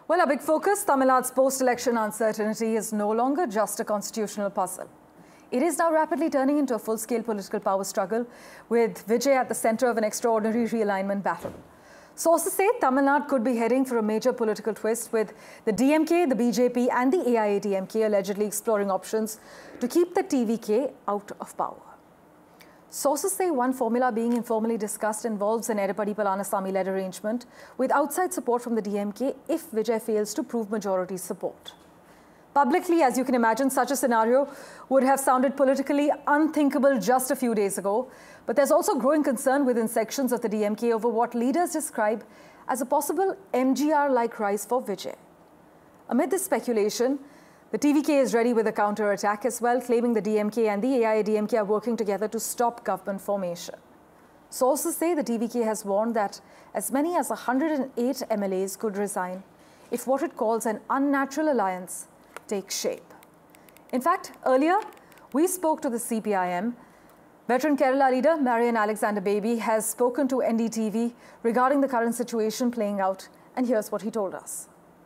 Well, a big focus, Tamil Nadu's post-election uncertainty is no longer just a constitutional puzzle. It is now rapidly turning into a full-scale political power struggle, with Vijay at the center of an extraordinary realignment battle. Sources say Tamil Nadu could be heading for a major political twist, with the DMK, the BJP and the AIADMK allegedly exploring options to keep the TVK out of power. Sources say one formula being informally discussed involves an Edapadi Palanisamy-led arrangement with outside support from the DMK if Vijay fails to prove majority support. Publicly, as you can imagine, such a scenario would have sounded politically unthinkable just a few days ago. But there's also growing concern within sections of the DMK over what leaders describe as a possible MGR-like rise for Vijay. Amid this speculation, the TVK is ready with a counter-attack as well, claiming the DMK and the AIADMK are working together to stop government formation. Sources say the TVK has warned that as many as 108 MLAs could resign if what it calls an unnatural alliance takes shape. In fact, earlier, we spoke to the CPIM. Veteran Kerala leader Marian Alexander Baby has spoken to NDTV regarding the current situation playing out, and here's what he told us.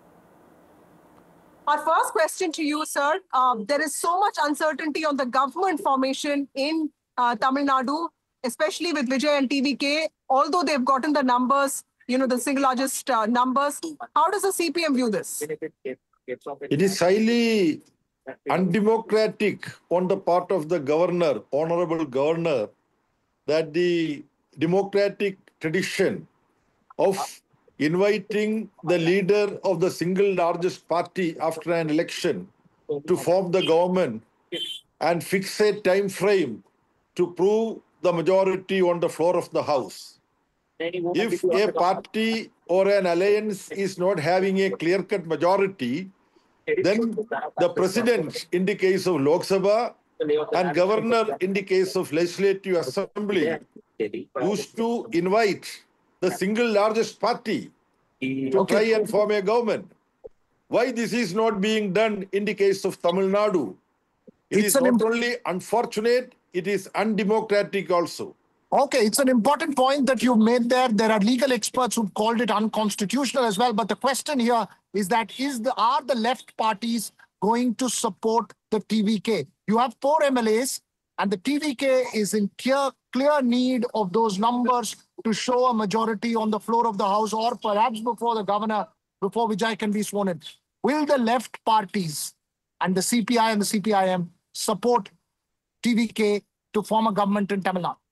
Our first question to you, sir. There is so much uncertainty on the government formation in Tamil Nadu, especially with Vijay and TVK, although they've gotten the numbers, the single largest numbers. How does the CPM view this? It is highly undemocratic on the part of the governor, honorable governor, that the democratic tradition of inviting the leader of the single largest party after an election to form the government and fix a time frame to prove the majority on the floor of the house. If a party or an alliance is not having a clear-cut majority, then the president in the case of Lok Sabha and governor in the case of Legislative Assembly used to invite the single largest party to try and form a government. Why this is not being done in the case of Tamil Nadu? It is not only unfortunate, it is undemocratic also. Okay, it's an important point that you made there. There are legal experts who called it unconstitutional as well. But the question here is that are the left parties going to support the TVK? You have 4 MLAs and the TVK is in clear need of those numbers to show a majority on the floor of the house or perhaps before the governor, before Vijay can be sworn in. Will the left parties and the CPI and the CPIM support TVK to form a government in Tamil Nadu?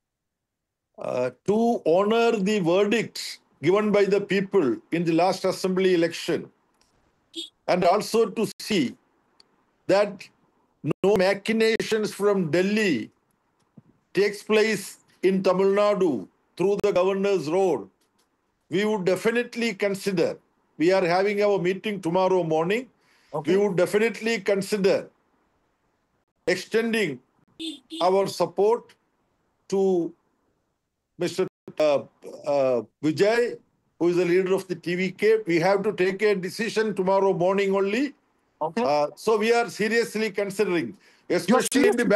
To honor the verdict given by the people in the last assembly election, and also to see that no machinations from Delhi takes place in Tamil Nadu through the governor's road, we would definitely consider, we are having our meeting tomorrow morning, we would definitely consider extending our support to Mr. Vijay, who is the leader of the TVK. We have to take a decision tomorrow morning only. So we are seriously considering, especially in the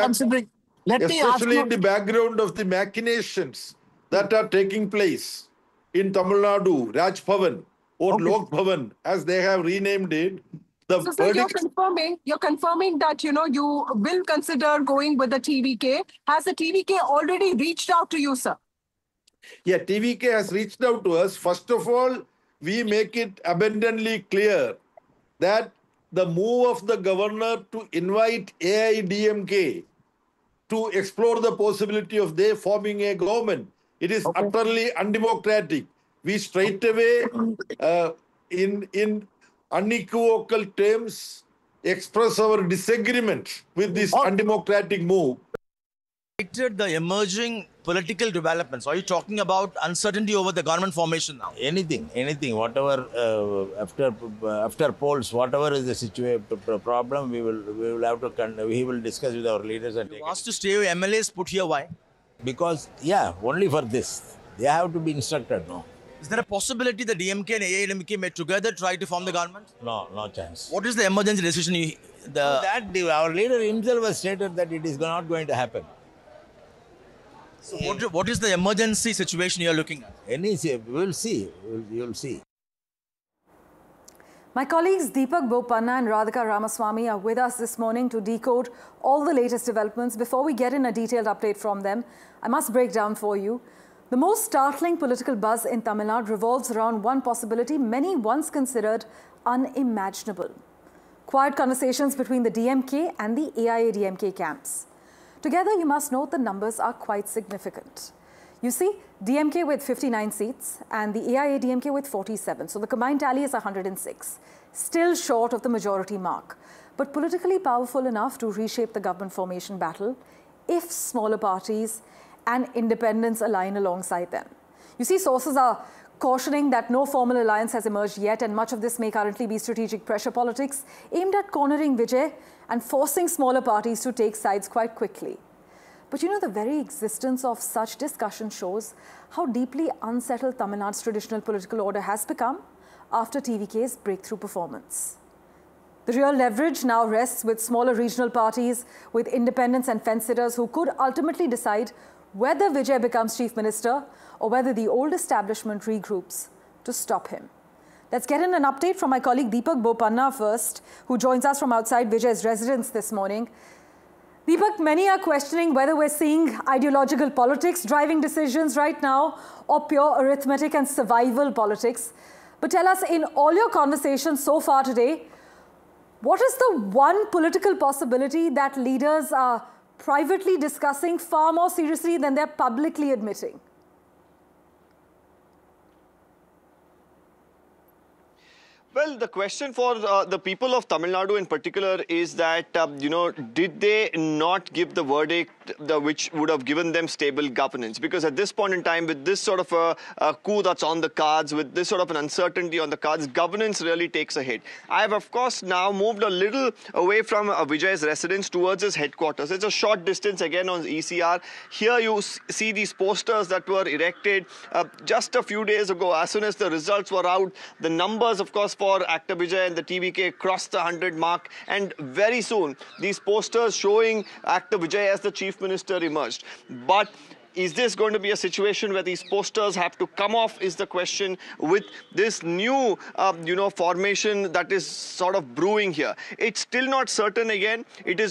background of the machinations that are taking place in Tamil Nadu, Raj Bhavan or Lok Bhavan, as they have renamed it. So sir, you're confirming that you will consider going with the TVK. Has the TVK already reached out to you, sir? Yeah, TVK has reached out to us. First of all, we make it abundantly clear that the move of the governor to invite AIADMK to explore the possibility of they forming a government, it is utterly undemocratic. We straight away, in unequivocal terms, express our disagreement with this undemocratic move. The emerging political developments. Are you talking about uncertainty over the government formation now? Anything, whatever after polls, whatever is the problem, we will discuss with our leaders and take asked to stay with MLAs put here. Why? Because only for this they have to be instructed. No. Is there a possibility the DMK and AIADMK may together try to form the government? No chance. What is the emergency decision? Our leader himself has stated that it is not going to happen. So what is the emergency situation you are looking at? We will see. You'll see. My colleagues Deepak Bopanna and Radhika Ramaswamy are with us this morning to decode all the latest developments. Before we get in a detailed update from them, I must break down for you. The most startling political buzz in Tamil Nadu revolves around one possibility many once considered unimaginable. Quiet conversations between the DMK and the AIADMK camps. Together, you must note the numbers are quite significant. You see, DMK with 59 seats and the AIADMK with 47. So the combined tally is 106. Still short of the majority mark, but politically powerful enough to reshape the government formation battle if smaller parties and independents align alongside them. You see, sources are cautioning that no formal alliance has emerged yet, and much of this may currently be strategic pressure politics aimed at cornering Vijay and forcing smaller parties to take sides quite quickly. But you know, the very existence of such discussion shows how deeply unsettled Tamil Nadu's traditional political order has become after TVK's breakthrough performance. The real leverage now rests with smaller regional parties, with independents and fence-sitters who could ultimately decide whether Vijay becomes Chief Minister or whether the old establishment regroups to stop him. Let's get in an update from my colleague Deepak Bopanna first, who joins us from outside Vijay's residence this morning. Deepak, many are questioning whether we're seeing ideological politics driving decisions right now or pure arithmetic and survival politics. But tell us, in all your conversations so far today, what is the one political possibility that leaders are privately discussing far more seriously than they're publicly admitting? Well, the question for the people of Tamil Nadu in particular is that, did they not give the verdict which would have given them stable governance? Because at this point in time, with this sort of a coup that's on the cards, with this sort of an uncertainty on the cards, governance really takes a hit. I have, of course, now moved a little away from Vijay's residence towards his headquarters. It's a short distance again on ECR. Here you see these posters that were erected just a few days ago. As soon as the results were out, the numbers, of course, for Actor Vijay and the TVK crossed the 100 mark, and very soon these posters showing Actor Vijay as the Chief Minister emerged. But is this going to be a situation where these posters have to come off is the question with this new, formation that is sort of brewing here. It's still not certain again. It's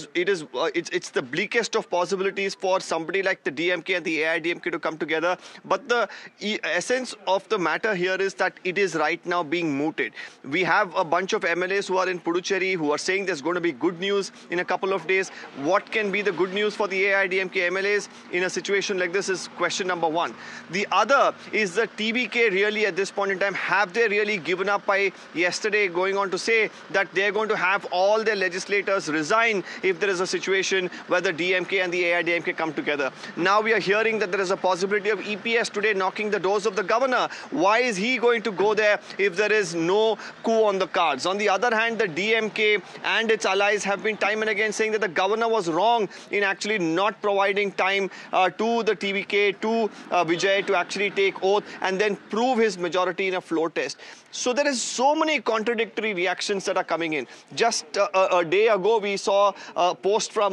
the bleakest of possibilities for somebody like the DMK and the AIADMK to come together. But the essence of the matter here is that it is right now being mooted. We have a bunch of MLAs who are in Puducherry who are saying there's going to be good news in a couple of days. What can be the good news for the AIADMK MLAs in a situation like this is question number one. The other is the TVK really at this point in time, have they really given up by yesterday going on to say that they're going to have all their legislators resign if there is a situation where the DMK and the AIADMK come together? Now we are hearing that there is a possibility of EPS today knocking the doors of the governor. Why is he going to go there if there is no coup on the cards? On the other hand, the DMK and its allies have been time and again saying that the governor was wrong in actually not providing time to the TVK, to Vijay to actually take oath and then prove his majority in a floor test. So there is so many contradictory reactions that are coming in. Just a day ago, we saw a post from,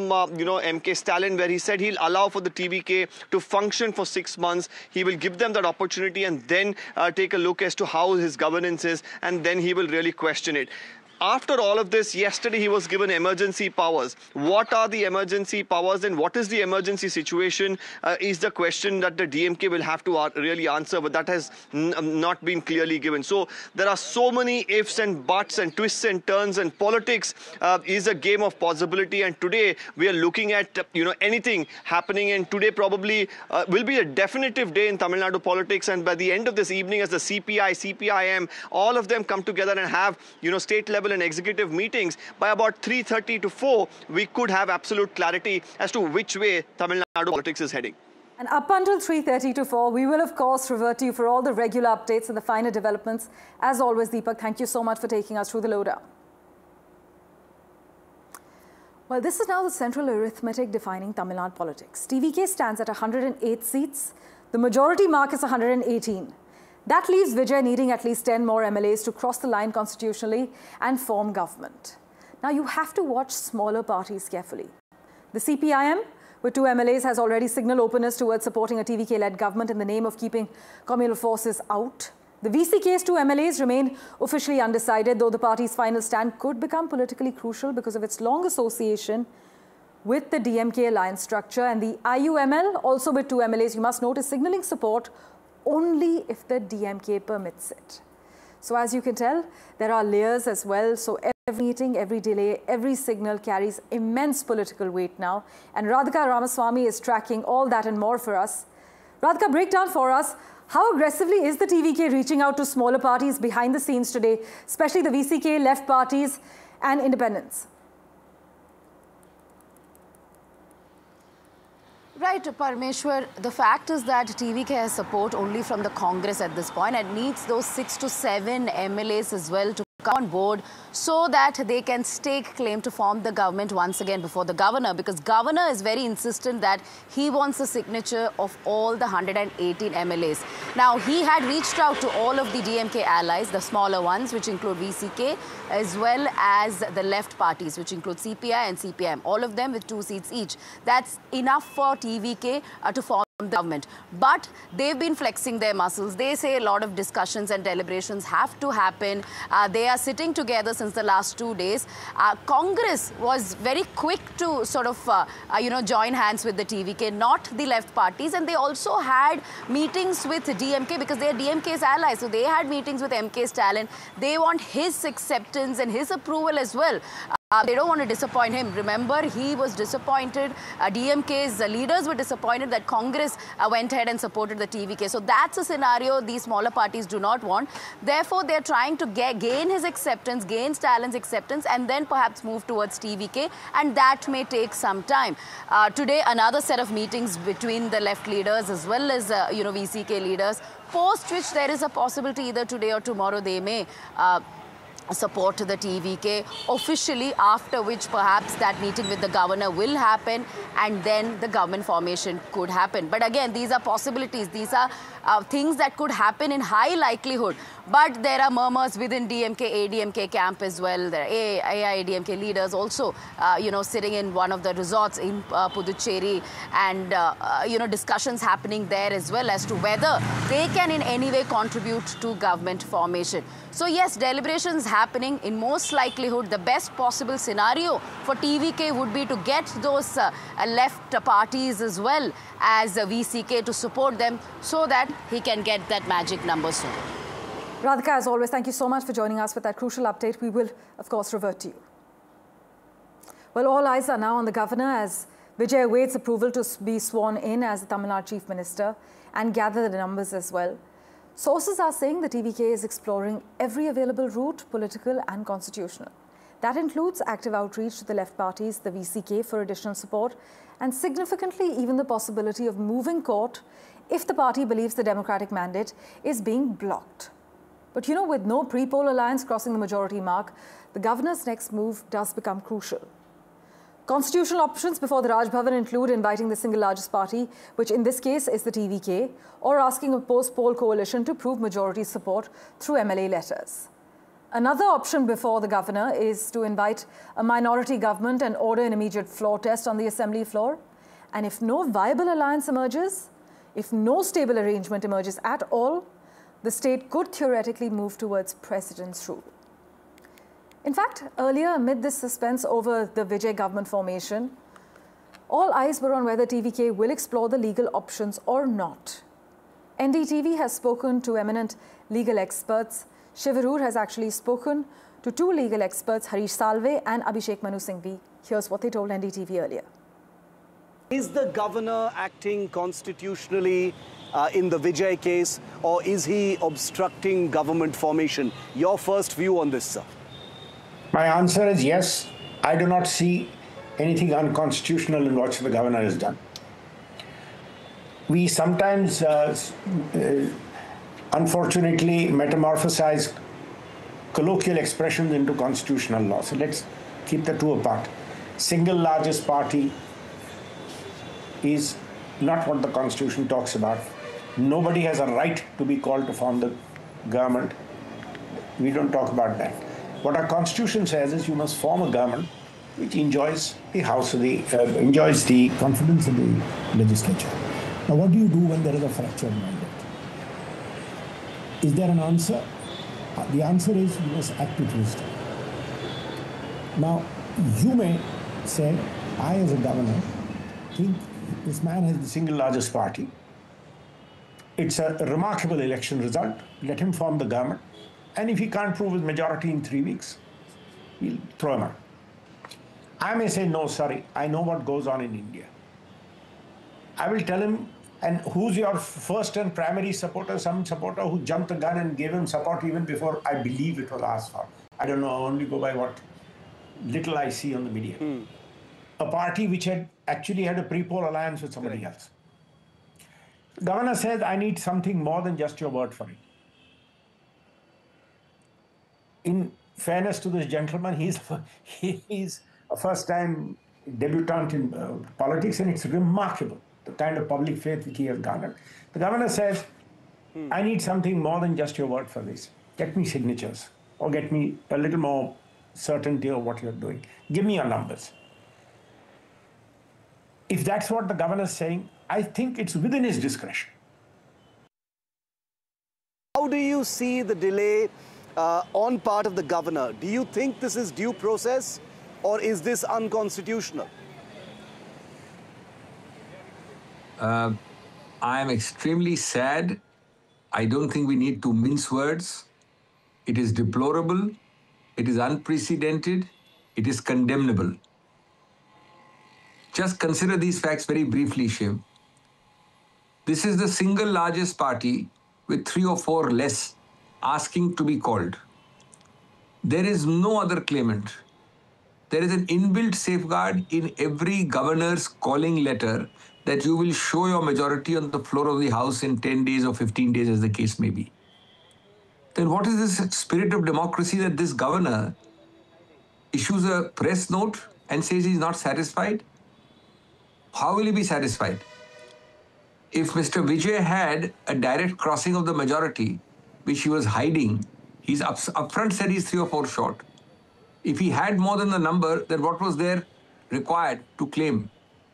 MK Stalin where he said he'll allow for the TVK to function for 6 months. He will give them that opportunity and then take a look as to how his governance is, and then he will really question it. After all of this, yesterday he was given emergency powers. What are the emergency powers and what is the emergency situation is the question that the DMK will have to really answer, but that has not been clearly given. So there are so many ifs and buts and twists and turns, and politics is a game of possibility. And today we are looking at anything happening, and today probably will be a definitive day in Tamil Nadu politics. And by the end of this evening, as the CPI, CPIM, all of them come together and have state level and executive meetings, by about 3:30 to 4, we could have absolute clarity as to which way Tamil Nadu politics is heading. And up until 3:30 to 4, we will of course revert to you for all the regular updates and the finer developments. As always, Deepak, thank you so much for taking us through the lowdown. Well, this is now the central arithmetic defining Tamil Nadu politics. TVK stands at 108 seats. The majority mark is 118. That leaves Vijay needing at least 10 more MLAs to cross the line constitutionally and form government. Now, you have to watch smaller parties carefully. The CPIM, with 2 MLAs, has already signaled openness towards supporting a TVK-led government in the name of keeping communal forces out. The VCK's two MLAs remain officially undecided, though the party's final stand could become politically crucial because of its long association with the DMK alliance structure. And the IUML, also with two MLAs, you must note, is signalling support only if the DMK permits it. So as you can tell, there are layers as well. So every meeting, every delay, every signal carries immense political weight now. And Radhika Ramaswamy is tracking all that and more for us. Radhika, break down for us, how aggressively is the TVK reaching out to smaller parties behind the scenes today, especially the VCK, left parties and independents? Right, Parameshwar, the fact is that TVK has support only from the Congress at this point and needs those 6 to 7 MLAs as well to come on board so that they can stake claim to form the government once again before the governor, because governor is very insistent that he wants the signature of all the 118 MLAs. Now, he had reached out to all of the DMK allies, the smaller ones, which include VCK, as well as the left parties, which include CPI and CPM, all of them with 2 seats each. That's enough for TVK to form the government. But they've been flexing their muscles. They say a lot of discussions and deliberations have to happen. They are sitting together since the last 2 days. Congress was very quick to sort of, join hands with the TVK, not the left parties. And they also had meetings with DMK because they are DMK's allies. So they had meetings with MK Stalin. They want his acceptance and his approval as well. They don't want to disappoint him. Remember, he was disappointed. DMK's leaders were disappointed that Congress went ahead and supported the TVK. So that's a scenario these smaller parties do not want. Therefore, they're trying to gain his acceptance, gain Stalin's acceptance, and then perhaps move towards TVK. And that may take some time. Today, another set of meetings between the left leaders as well as, VCK leaders, post which there is a possibility either today or tomorrow they may support the TVK officially, after which perhaps that meeting with the governor will happen and then the government formation could happen. But again, these are possibilities. These are things that could happen in high likelihood. But there are murmurs within DMK, ADMK camp as well. There are AIADMK leaders also, sitting in one of the resorts in Puducherry and, discussions happening there as well as to whether they can in any way contribute to government formation. So yes, deliberations happening. In most likelihood, the best possible scenario for TVK would be to get those left parties as well as VCK to support them so that he can get that magic number soon. Radhika, as always, thank you so much for joining us with that crucial update. We will, of course, revert to you. Well, all eyes are now on the governor as Vijay awaits approval to be sworn in as the Tamil Nadu Chief Minister and gather the numbers as well. Sources are saying the TVK is exploring every available route, political and constitutional. That includes active outreach to the left parties, the VCK, for additional support, and significantly even the possibility of moving court if the party believes the democratic mandate is being blocked. But with no pre-poll alliance crossing the majority mark, the governor's next move does become crucial. Constitutional options before the Raj Bhavan include inviting the single largest party, which in this case is the TVK, or asking a post-poll coalition to prove majority support through MLA letters. Another option before the governor is to invite a minority government and order an immediate floor test on the assembly floor. And if no viable alliance emerges, if no stable arrangement emerges at all, the state could theoretically move towards president's rule. In fact, earlier, amid this suspense over the Vijay government formation, all eyes were on whether TVK will explore the legal options or not. NDTV has spoken to eminent legal experts. Shivarur has actually spoken to 2 legal experts, Harish Salve and Abhishek Manu Singhvi. Here's what they told NDTV earlier. Is the governor acting constitutionally in the Vijay case, or is he obstructing government formation? Your first view on this, sir. My answer is yes. I do not see anything unconstitutional in what the governor has done. We sometimes, unfortunately, metamorphosize colloquial expressions into constitutional law. So let's keep the two apart. Single largest party is not what the Constitution talks about. Nobody has a right to be called to form the government. We don't talk about that. What our Constitution says is you must form a government which enjoys the House of enjoys the confidence of the legislature. Now, what do you do when there is a fractured mandate? Is there an answer? The answer is you must act with wisdom. Now, you may say, I as a governor think this man has the single largest party. It's a remarkable election result. Let him form the government. And if he can't prove his majority in 3 weeks, we'll throw him out. I may say, no, sorry, I know what goes on in India. I will tell him, and who's your first and primary supporter? Some supporter who jumped the gun and gave him support even before I believe it was asked for. I don't know, I only go by what little I see on the media. A party which had actually had a pre-poll alliance with somebody else. The governor says, I need something more than just your word for it. In fairness to this gentleman, he's a first-time debutant in politics, and it's remarkable, the kind of public faith which he has garnered. The governor says, I need something more than just your word for this. Get me signatures, or get me a little more certainty of what you're doing. Give me your numbers. If that's what the governor is saying, I think it's within his discretion. How do you see the delay on part of the governor? Do you think this is due process, or is this unconstitutional? I am extremely sad. I don't think we need to mince words. It is deplorable. It is unprecedented. It is condemnable. Just consider these facts very briefly, Shiv. This is the single largest party with 3 or 4 less asking to be called. There is no other claimant. There is an inbuilt safeguard in every governor's calling letter that you will show your majority on the floor of the House in 10 days or 15 days, as the case may be. Then what is this spirit of democracy that this governor issues a press note and says he's not satisfied? How will he be satisfied? If Mr. Vijay had a direct crossing of the majority, which he was hiding, he's upfront said he's 3 or 4 short. If he had more than the number, then what was there required to claim?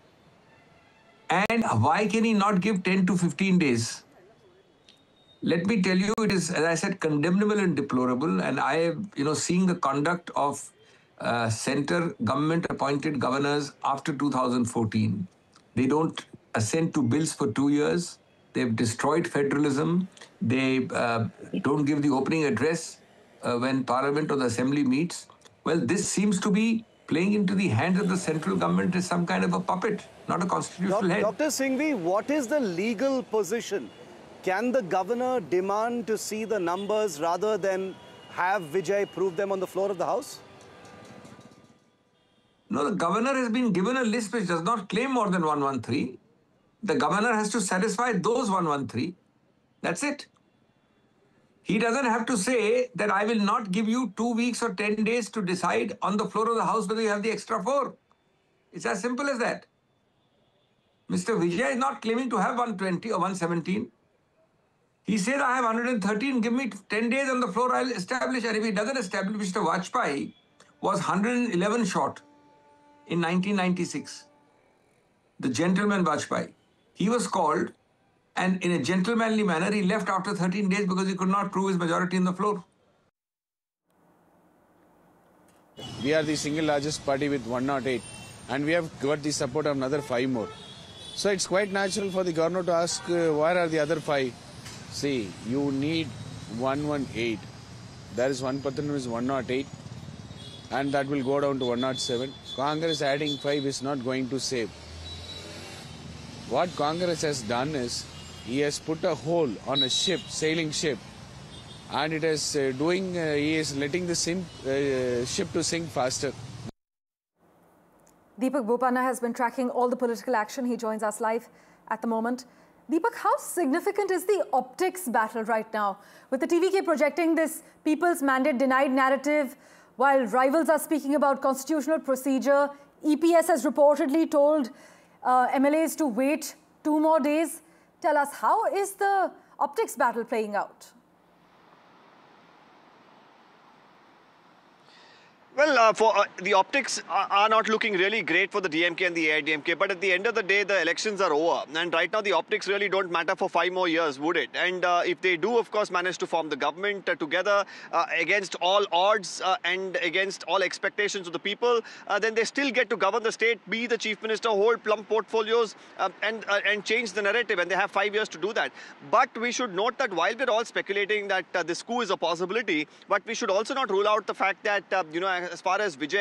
And why can he not give 10 to 15 days? Let me tell you, it is, as I said, condemnable and deplorable. And I have, seeing the conduct of center government-appointed governors after 2014. They don't assent to bills for 2 years. They've destroyed federalism. They don't give the opening address when Parliament or the Assembly meets. Well, this seems to be playing into the hands of the central government as some kind of a puppet, not a constitutional head. Dr. Singhvi, what is the legal position? Can the governor demand to see the numbers rather than have Vijay prove them on the floor of the House? No, the governor has been given a list which does not claim more than 113. The governor has to satisfy those 113. That's it. He doesn't have to say that I will not give you 2 weeks or 10 days to decide on the floor of the House whether you have the extra 4. It's as simple as that. Mr. Vijay is not claiming to have 120 or 117. He says, I have 113, give me 10 days on the floor, I'll establish. And if he doesn't establish, Mr. Vajpayee was 111 short in 1996. The gentleman Vajpayee. He was called, and in a gentlemanly manner, he left after 13 days because he could not prove his majority on the floor. We are the single largest party with 108, and we have got the support of another 5 more. So it's quite natural for the governor to ask, where are the other 5? See, you need 118. There is one person who is 108, and that will go down to 107. Congress adding 5 is not going to save. What Congress has done is, he has put a hole on a ship, sailing ship, and it is he is letting the ship to sink faster. Deepak Bopanna has been tracking all the political action. He joins us live at the moment. Deepak, how significant is the optics battle right now? With the TVK projecting this people's mandate denied narrative, while rivals are speaking about constitutional procedure, EPS has reportedly told MLAs to wait 2 more days. Tell us, how is the optics battle playing out? Well, the optics are not looking really great for the DMK and the AIDMK, but at the end of the day, the elections are over. And right now, the optics really don't matter for 5 more years, would it? And if they do, of course, manage to form the government together against all odds and against all expectations of the people, then they still get to govern the state, be the chief minister, hold plump portfolios and change the narrative. And they have 5 years to do that. But we should note that while we're all speculating that this coup is a possibility, but we should also not rule out the fact that, as far as Vijay